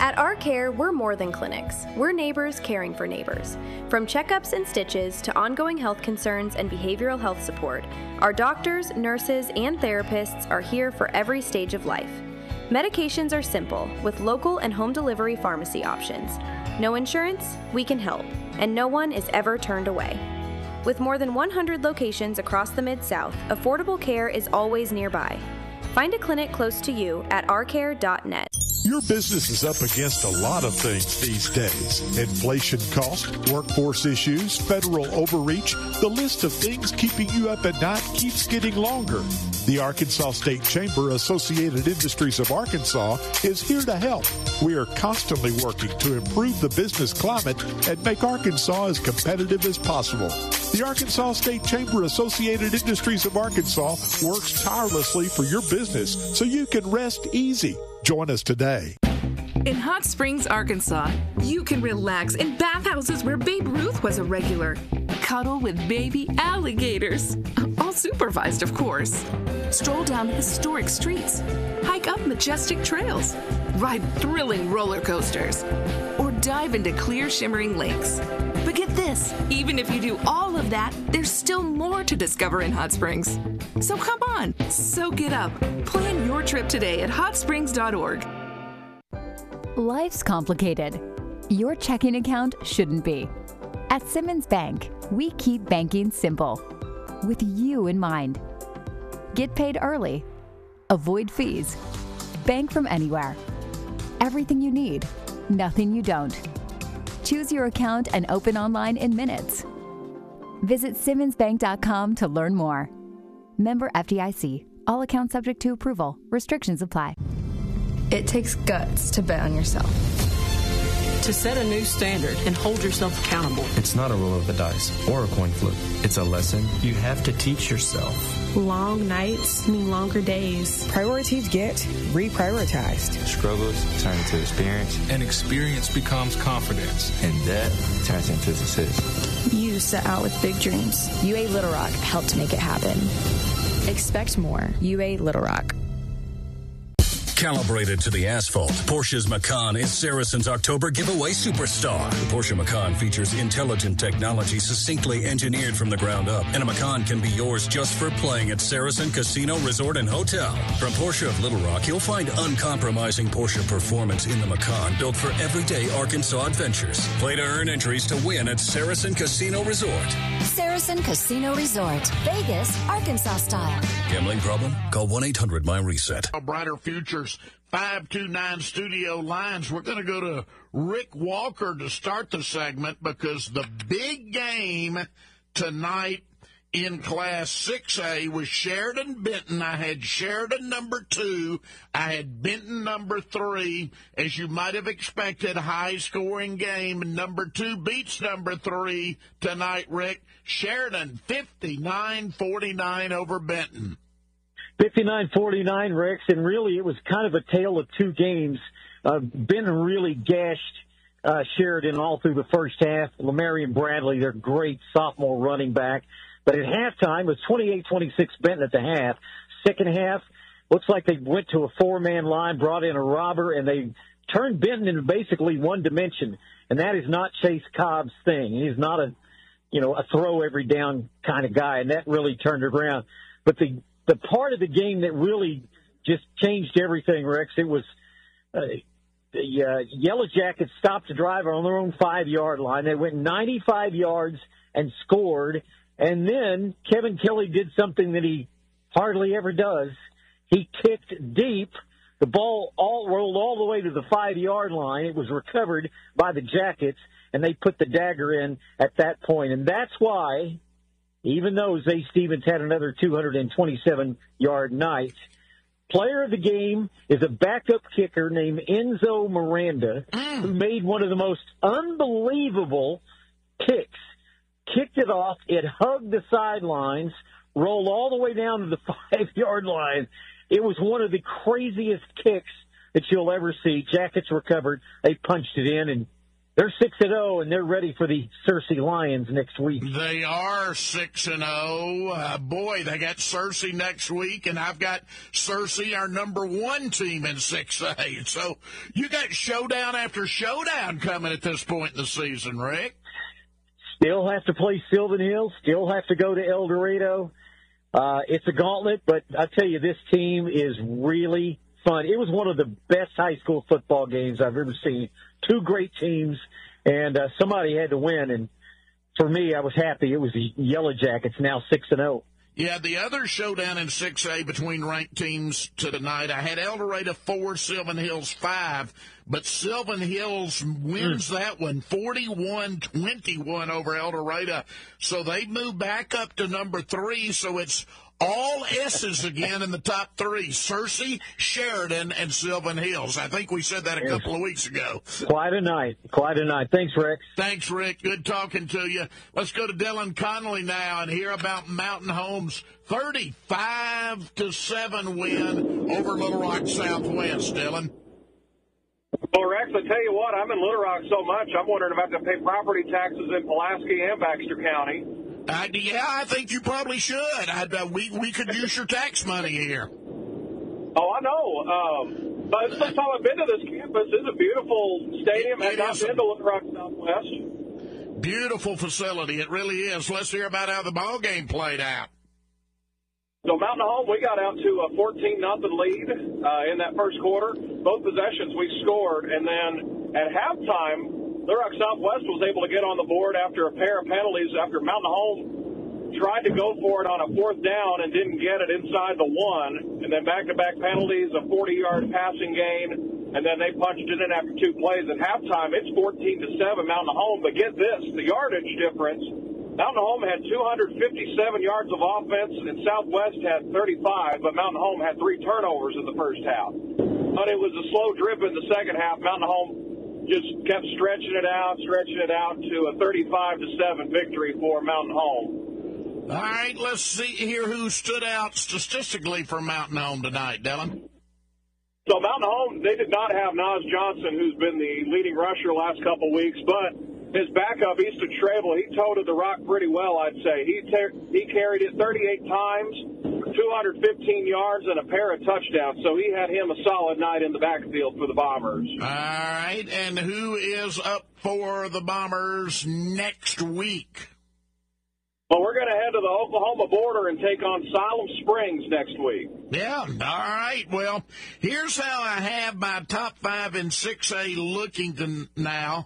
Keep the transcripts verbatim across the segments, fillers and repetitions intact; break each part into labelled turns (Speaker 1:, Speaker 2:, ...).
Speaker 1: At Our Care, we're more than clinics. We're neighbors caring for neighbors. From checkups and stitches to ongoing health concerns and behavioral health support, our doctors, nurses, and therapists are here for every stage of life. Medications are simple, with local and home delivery pharmacy options. No insurance? We can help, and no one is ever turned away. With more than one hundred locations across the Mid-South, affordable care is always nearby. Find a clinic close to you at our care dot net.
Speaker 2: Your business is up against a lot of things these days. Inflation cost, workforce issues, federal overreach. The list of things keeping you up at night keeps getting longer. The Arkansas State Chamber Associated Industries of Arkansas is here to help. We are constantly working to improve the business climate and make Arkansas as competitive as possible. The Arkansas State Chamber Associated Industries of Arkansas works tirelessly for your business so you can rest easy. Join us today.
Speaker 3: In Hot Springs, Arkansas, you can relax in bathhouses where Babe Ruth was a regular. Cuddle with baby alligators. All supervised, of course. Stroll down historic streets. Hike up majestic trails. Ride thrilling roller coasters. Or dive into clear, shimmering lakes. But get this, even if you do all of that, there's still more to discover in Hot Springs. So come on, soak it up. Plan your trip today at hot springs dot org.
Speaker 4: Life's complicated. Your checking account shouldn't be. At Simmons Bank, we keep banking simple, with you in mind. Get paid early. Avoid fees. Bank from anywhere. Everything you need, nothing you don't. Choose your account and open online in minutes. Visit simmons bank dot com to learn more. Member F D I C. All accounts subject to approval. Restrictions apply.
Speaker 5: It takes guts to bet on yourself.
Speaker 6: To set a new standard and hold yourself accountable.
Speaker 7: It's not a roll of the dice or a coin flip. It's a lesson you have to teach yourself.
Speaker 8: Long nights mean longer days.
Speaker 9: Priorities get reprioritized.
Speaker 7: Struggles turn into experience.
Speaker 10: And experience becomes confidence.
Speaker 7: And that turns into success.
Speaker 8: You set out with big dreams.
Speaker 11: U A Little Rock helped make it happen. Expect more. U A Little Rock.
Speaker 12: Calibrated to the asphalt, Porsche's Macan is Saracen's October giveaway superstar. The Porsche Macan features intelligent technology succinctly engineered from the ground up, and a Macan can be yours just for playing at Saracen Casino Resort and Hotel. From Porsche of Little Rock, you'll find uncompromising Porsche performance in the Macan, built for everyday Arkansas adventures. Play to earn entries to win at Saracen Casino Resort.
Speaker 13: Saracen Casino Resort, Vegas, Arkansas style.
Speaker 12: Gambling problem? Call one eight hundred my reset.
Speaker 14: A brighter future's five two nine studio lines. We're going to go to Rick Walker to start the segment because the big game tonight in Class six A was Sheridan Benton. I had Sheridan number two. I had Benton number three. As you might have expected, high-scoring game. Number two beats number three tonight, Rick. Sheridan fifty-nine forty-nine over Benton.
Speaker 15: fifty-nine forty-nine, Rex, and really it was kind of a tale of two games. Uh, Benton really gashed uh, Sheridan all through the first half. Lamarion Bradley, their great sophomore running back. But at halftime, it was twenty-eight twenty-six Benton at the half. Second half, looks like they went to a four-man line, brought in a robber, and they turned Benton into basically one dimension. And that is not Chase Cobb's thing. He's not a, you know, a throw every down kind of guy, and that really turned it around. But the the part of the game that really just changed everything, Rex, it was uh, the uh, Yellow Jackets stopped the drive on their own five-yard line. They went ninety-five yards and scored. And then Kevin Kelly did something that he hardly ever does. He kicked deep. The ball all rolled all the way to the five-yard line. It was recovered by the Jackets, and they put the dagger in at that point. And that's why, even though Zay Stevens had another two hundred twenty-seven yard night, player of the game is a backup kicker named Enzo Miranda, who made one of the most unbelievable kicks. Kicked it off, it hugged the sidelines, rolled all the way down to the five-yard line. It was one of the craziest kicks that you'll ever see. Jackets recovered. They punched it in, and They're six and zero, and they're ready for the Searcy Lions next week.
Speaker 14: They are six and zero. Uh, boy, they got Searcy next week, and I've got Searcy, our number one team in six A. So you got showdown after showdown coming at this point in the season, Rick.
Speaker 15: Still have to play Sylvan Hills. Still have to go to El Dorado. Uh, it's a gauntlet, but I tell you, this team is really fun. It was one of the best high school football games I've ever seen. Two great teams, and uh, somebody had to win. And for me, I was happy. It was the Yellow Jackets, now six and zero.
Speaker 14: Yeah, the other showdown in six A between ranked teams tonight, I had El Dorado four, Sylvan Hills five, but Sylvan Hills wins mm. that one forty-one twenty-one over El Dorado. So they move back up to number three, so it's all S's again in the top three: Searcy, Sheridan, and Sylvan Hills. I think we said that a couple of weeks ago.
Speaker 15: Quite a night. Quite a night. Thanks, Rick.
Speaker 14: Thanks, Rick. Good talking to you. Let's go to Dylan Connolly now and hear about Mountain Home's thirty-five to seven win over Little Rock Southwest. Dylan.
Speaker 16: Well, Rex, I tell you what, I'm in Little Rock so much, I'm wondering if I have to pay property taxes in Pulaski and Baxter County.
Speaker 14: Uh, yeah, I think you probably should. I'd, uh, we we could use your tax money here.
Speaker 16: Oh, I know. Um, but it's the first time I've been to this campus. It's a beautiful stadium. I've not been to Little Rock Southwest.
Speaker 14: Beautiful facility. It really is. Let's hear about how the ball game played out.
Speaker 16: So Mountain Home, we got out to a fourteen nothing lead uh, in that first quarter. Both possessions we scored, and then at halftime, Little Rock Southwest was able to get on the board after a pair of penalties after Mountain Home tried to go for it on a fourth down and didn't get it inside the one, and then back-to-back penalties, a forty-yard passing gain, and then they punched it in after two plays. At halftime, it's fourteen to seven Mountain Home, but get this, the yardage difference, Mountain Home had two hundred fifty-seven yards of offense, and Southwest had thirty-five, but Mountain Home had three turnovers in the first half. But it was a slow drip in the second half. Mountain Home just kept stretching it out, stretching it out to a thirty-five to seven victory for Mountain Home.
Speaker 14: All right, let's see here who stood out statistically for Mountain Home tonight, Dylan.
Speaker 16: So Mountain Home, they did not have Nas Johnson, who's been the leading rusher last couple of weeks, but his backup, Easton Travel, he toted the rock pretty well, I'd say. He ter- he carried it thirty-eight times, two hundred fifteen yards, and a pair of touchdowns. So he had him a solid night in the backfield for the Bombers.
Speaker 14: All right, and who is up for the Bombers next week?
Speaker 16: Well, we're going to head to the Oklahoma border and take on Siloam Springs next week.
Speaker 14: Yeah, all right. Well, here's how I have my top five in six A looking to now.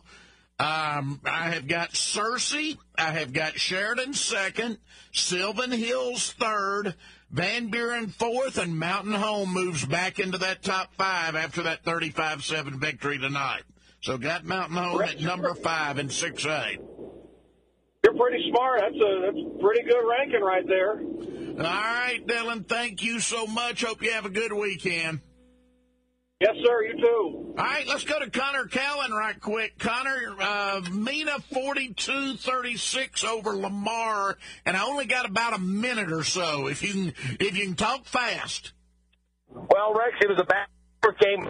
Speaker 14: Um, I have got Searcy, I have got Sheridan second, Sylvan Hills third, Van Buren fourth, and Mountain Home moves back into that top five after that thirty-five seven victory tonight. So got Mountain Home at number five in six A.
Speaker 16: You're pretty smart. That's a, that's a pretty good ranking right there.
Speaker 14: All right, Dylan, thank you so much. Hope you have a good weekend.
Speaker 16: Yes, sir, you too.
Speaker 14: All right, let's go to Connor Callan right quick. Connor, uh, Mena forty-two thirty-six over Lamar, and I only got about a minute or so. If you can, if you can talk fast.
Speaker 17: Well, Rex, it was a back game.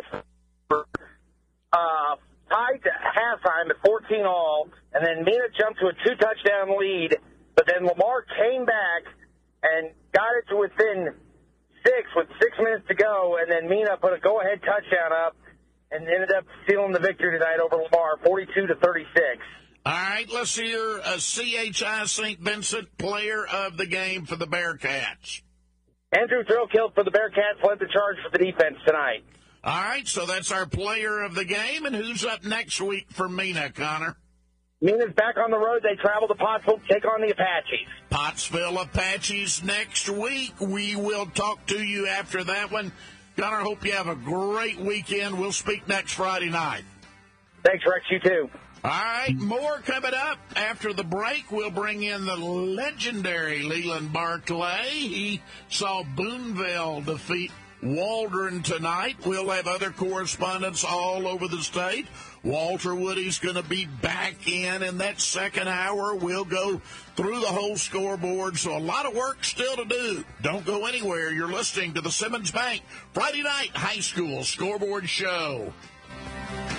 Speaker 17: Uh, tied to halftime at fourteen all, and then Mena jumped to a two-touchdown lead, but then Lamar came back and got it to within six with six minutes to go, and then Mena put a go-ahead touchdown up and ended up sealing the victory tonight over Lamar, forty-two to thirty-six.
Speaker 14: All right, let's hear a C H I Saint Vincent player of the game for the Bearcats.
Speaker 17: Andrew Thrillkill for the Bearcats led the charge for the defense tonight.
Speaker 14: All right, so that's our player of the game, and who's up next week for Mena, Connor?
Speaker 17: Mena's back on the road. They travel to Pottsville to take on the Apaches.
Speaker 14: Pottsville Apaches next week. We will talk to you after that one. Connor, hope you have a great weekend. We'll speak next Friday night.
Speaker 17: Thanks, Rex. You too.
Speaker 14: All right, more coming up after the break. We'll bring in the legendary Leland Barclay. He saw Boonville defeat Waldron tonight. We'll have other correspondents all over the state. Walter Woody's going to be back in in that second hour. We'll go through the whole scoreboard, so a lot of work still to do. Don't go anywhere. You're listening to the Simmons Bank Friday Night High School Scoreboard Show.